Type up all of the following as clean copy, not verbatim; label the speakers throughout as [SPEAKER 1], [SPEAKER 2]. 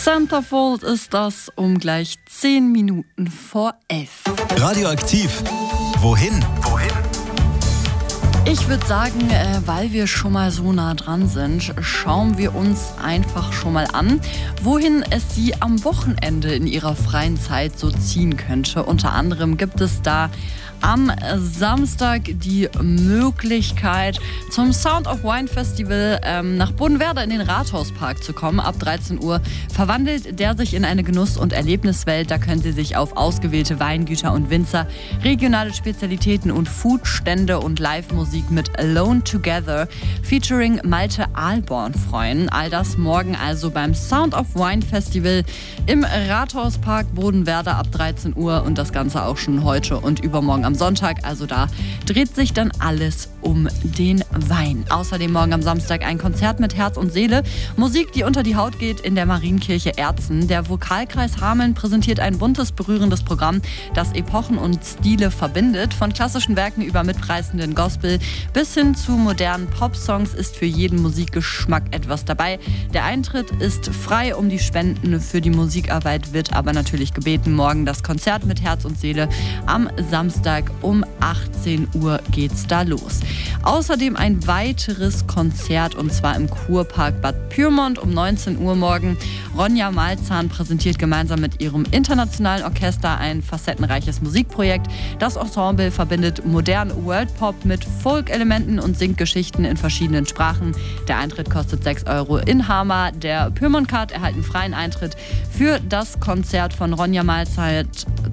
[SPEAKER 1] Centerfold ist das um gleich 10 Minuten vor 11.
[SPEAKER 2] Radioaktiv. Wohin?
[SPEAKER 1] Ich würde sagen, weil wir schon mal so nah dran sind, schauen wir uns einfach schon mal an, wohin es Sie am Wochenende in Ihrer freien Zeit so ziehen könnte. Unter anderem gibt es da am Samstag die Möglichkeit, zum Sound of Wine Festival nach Bodenwerder in den Rathauspark zu kommen. Ab 13 Uhr verwandelt der sich in eine Genuss- und Erlebniswelt. Da können Sie sich auf ausgewählte Weingüter und Winzer, regionale Spezialitäten und Foodstände und Live-Musik mit Alone Together featuring Malte Ahlborn freuen. All das morgen also beim Sound of Wine Festival im Rathauspark Bodenwerder ab 13 Uhr und das Ganze auch schon heute und übermorgen am Sonntag. Also da dreht sich dann alles um den Wein. Außerdem morgen am Samstag ein Konzert mit Herz und Seele. Musik, die unter die Haut geht in der Marienkirche Erzen. Der Vokalkreis Hameln präsentiert ein buntes, berührendes Programm, das Epochen und Stile verbindet. Von klassischen Werken über mitreißenden Gospel bis hin zu modernen Popsongs ist für jeden Musikgeschmack etwas dabei. Der Eintritt ist frei, um die Spenden für die Musikarbeit wird aber natürlich gebeten. Morgen das Konzert mit Herz und Seele. Am Samstag um 18 Uhr geht's da los. Außerdem ein weiteres Konzert und zwar im Kurpark Bad Pyrmont um 19 Uhr morgen. Ronja Malzahn präsentiert gemeinsam mit ihrem internationalen Orchester ein facettenreiches Musikprojekt. Das Ensemble verbindet modernen Worldpop mit Folk-Elementen und singt Geschichten in verschiedenen Sprachen. Der Eintritt kostet 6 € in Hamar. Der Pyrmont-Card erhalten freien Eintritt für das Konzert von Ronja Malzahn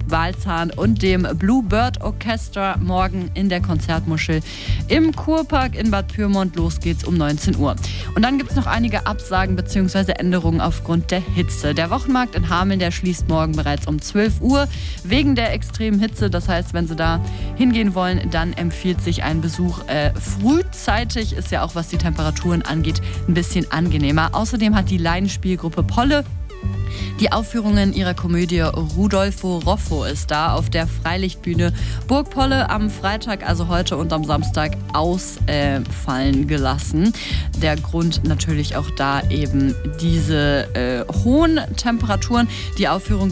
[SPEAKER 1] und dem Bluebird Orchestra morgen in der Konzertmuschel im Kurpark in Bad Pyrmont. Los geht's um 19 Uhr. Und dann gibt es noch einige Absagen bzw. Änderungen aufgrund der Hitze. Der Wochenmarkt in Hameln, der schließt morgen bereits um 12 Uhr wegen der extremen Hitze. Das heißt, wenn Sie da hingehen wollen, dann empfiehlt sich ein Besuch frühzeitig. Ist ja auch, was die Temperaturen angeht, ein bisschen angenehmer. Außerdem hat die Laienspielgruppe Polle die Aufführungen ihrer Komödie Rudolfo Roffo ist da auf der Freilichtbühne Burg Polle am Freitag, also heute und am Samstag, ausfallen gelassen. Der Grund natürlich auch da eben diese hohen Temperaturen. Die Aufführung